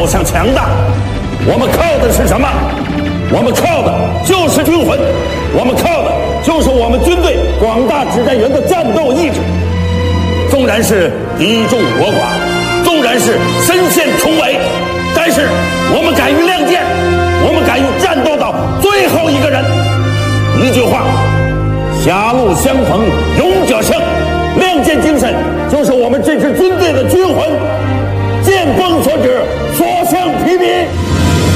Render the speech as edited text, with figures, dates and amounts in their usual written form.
向强大。我们靠的是什么？我们靠的就是军魂，我们靠的就是我们军队广大指战员的战斗意志。纵然是敌众我寡，纵然是身陷重围，但是我们敢于亮剑，我们敢于战斗到最后一个人。一句话，狭路相逢勇者胜，亮剑精神就是我们这支军队的军魂。剑锋所指，所向披靡。